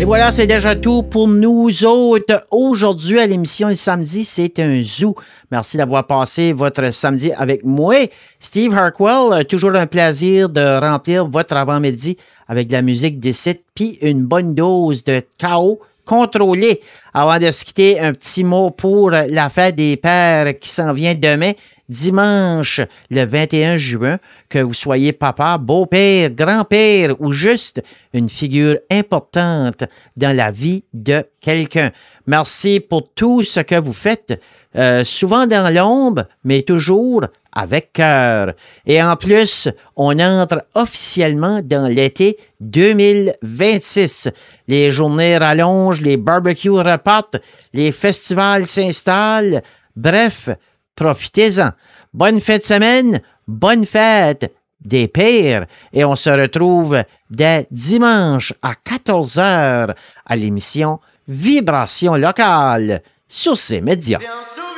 Et voilà, c'est déjà tout pour nous autres. Aujourd'hui, à l'émission Le Samedi, c'est un zoo. Merci d'avoir passé votre samedi avec moi. Steve Harquell, toujours un plaisir de remplir votre avant-midi avec de la musique des sites puis une bonne dose de chaos contrôlé. Avant de se quitter, un petit mot pour la fête des pères qui s'en vient demain, dimanche, le 21 juin, que vous soyez papa, beau-père, grand-père ou juste une figure importante dans la vie de quelqu'un. Merci pour tout ce que vous faites, souvent dans l'ombre, mais toujours avec cœur. Et en plus, on entre officiellement dans l'été 2026. Les journées rallongent, les barbecues repartent, les festivals s'installent. Bref, profitez-en. Bonne fin de semaine, bonne fête des pères. Et on se retrouve dès dimanche à 14h à l'émission Vibration locale sur ces médias.